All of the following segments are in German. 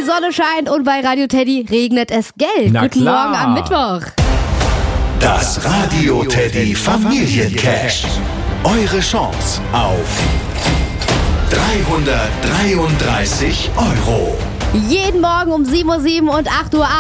Sonne scheint und bei Radio Teddy regnet es Geld. Na Guten klar. Morgen am Mittwoch. Das Radio Teddy Familiencash. Eure Chance auf 333 €. Jeden Morgen um 7:07 Uhr und 8:08 Uhr.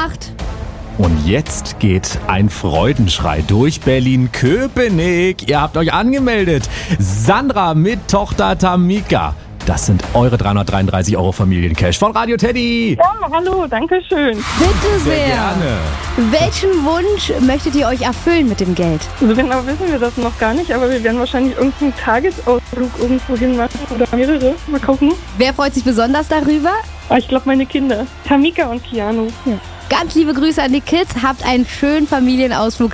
Und jetzt geht ein Freudenschrei durch Berlin-Köpenick. Ihr habt euch angemeldet. Sandra mit Tochter Tamika. Das sind eure 333 € Familiencash von Radio Teddy. Ja, hallo, danke schön. Bitte sehr. Gerne. Welchen Wunsch möchtet ihr euch erfüllen mit dem Geld? So genau wissen wir das noch gar nicht, aber wir werden wahrscheinlich irgendeinen Tagesausflug irgendwo hin machen oder mehrere. Mal gucken. Wer freut sich besonders darüber? Ich glaube, meine Kinder. Tamika und Keanu. Ja. Ganz liebe Grüße an die Kids. Habt einen schönen Familienausflug.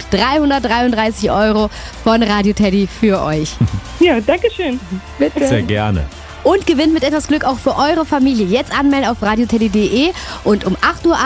333 € von Radio Teddy für euch. Ja, danke schön. Bitte. Sehr gerne. Und gewinnt mit etwas Glück auch für eure Familie. Jetzt anmelden auf radioteddy.de und um 8:08 Uhr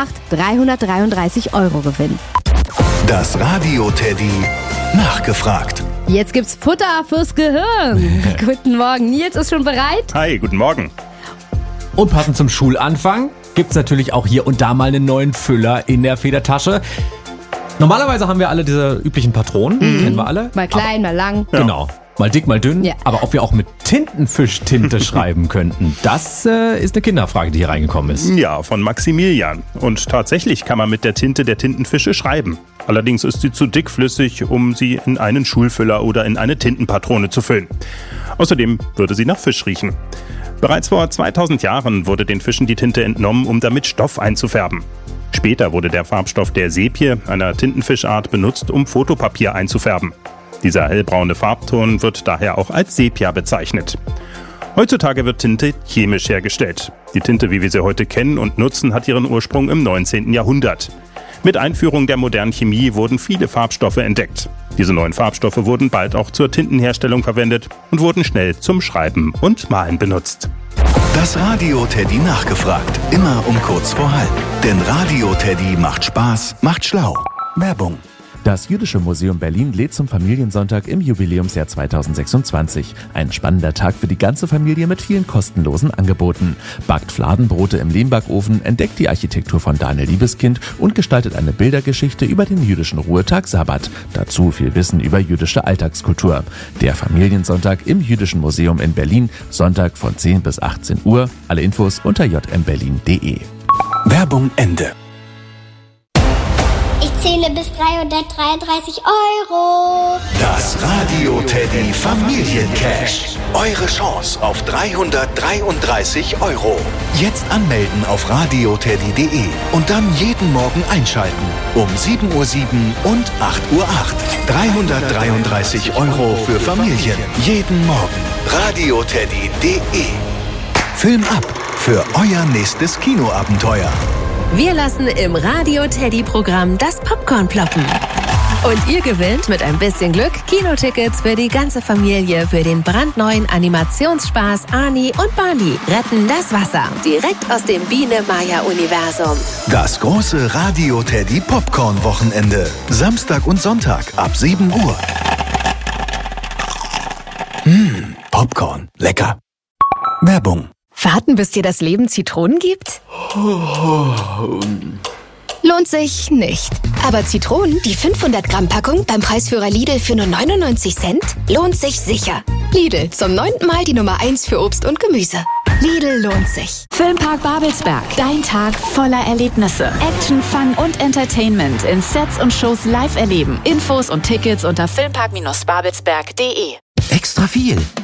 333 € gewinnen. Das Radio Teddy nachgefragt. Jetzt gibt's Futter fürs Gehirn. Guten Morgen. Nils ist schon bereit? Hi, guten Morgen. Und passend zum Schulanfang gibt's natürlich auch hier und da mal einen neuen Füller in der Federtasche. Normalerweise haben wir alle diese üblichen Patronen, kennen wir alle. Mal klein, mal lang. Genau. Mal dick, mal dünn. Ja. Aber ob wir auch mit Tintenfischtinte schreiben könnten, das ist eine Kinderfrage, die hier reingekommen ist. Ja, von Maximilian. Und tatsächlich kann man mit der Tinte der Tintenfische schreiben. Allerdings ist sie zu dickflüssig, um sie in einen Schulfüller oder in eine Tintenpatrone zu füllen. Außerdem würde sie nach Fisch riechen. Bereits vor 2000 Jahren wurde den Fischen die Tinte entnommen, um damit Stoff einzufärben. Später wurde der Farbstoff der Sepie, einer Tintenfischart, benutzt, um Fotopapier einzufärben. Dieser hellbraune Farbton wird daher auch als Sepia bezeichnet. Heutzutage wird Tinte chemisch hergestellt. Die Tinte, wie wir sie heute kennen und nutzen, hat ihren Ursprung im 19. Jahrhundert. Mit Einführung der modernen Chemie wurden viele Farbstoffe entdeckt. Diese neuen Farbstoffe wurden bald auch zur Tintenherstellung verwendet und wurden schnell zum Schreiben und Malen benutzt. Das Radio Teddy nachgefragt. Immer um kurz vor halb. Denn Radio Teddy macht Spaß, macht schlau. Werbung. Das Jüdische Museum Berlin lädt zum Familiensonntag im Jubiläumsjahr 2026. Ein spannender Tag für die ganze Familie mit vielen kostenlosen Angeboten. Backt Fladenbrote im Lehmbackofen, entdeckt die Architektur von Daniel Liebeskind und gestaltet eine Bildergeschichte über den jüdischen Ruhetag Sabbat. Dazu viel Wissen über jüdische Alltagskultur. Der Familiensonntag im Jüdischen Museum in Berlin, Sonntag von 10 bis 18 Uhr. Alle Infos unter jmberlin.de. Werbung Ende. Ich zähle bis 333 €. Das Radio Teddy Familiencash. Eure Chance auf 333 €. Jetzt anmelden auf radioteddy.de und dann jeden Morgen einschalten. Um 7:07 Uhr und 8:08 Uhr. 333 € für Familien. Jeden Morgen. radioteddy.de. Film ab für euer nächstes Kinoabenteuer. Wir lassen im Radio Teddy Programm das Popcorn ploppen. Und ihr gewinnt mit ein bisschen Glück Kinotickets für die ganze Familie für den brandneuen Animationsspaß Ani und Barney retten das Wasser. Direkt aus dem Biene-Maya-Universum. Das große Radio Teddy Popcorn Wochenende. Samstag und Sonntag ab 7 Uhr. Popcorn. Lecker. Werbung. Warten, bis dir das Leben Zitronen gibt? Lohnt sich nicht. Aber Zitronen, die 500-Gramm-Packung beim Preisführer Lidl für nur 99 Cent, lohnt sich sicher. Lidl, zum 9. Mal die Nummer 1 für Obst und Gemüse. Lidl lohnt sich. Filmpark Babelsberg. Dein Tag voller Erlebnisse. Action, Fun und Entertainment in Sets und Shows live erleben. Infos und Tickets unter filmpark-babelsberg.de. Extra viel.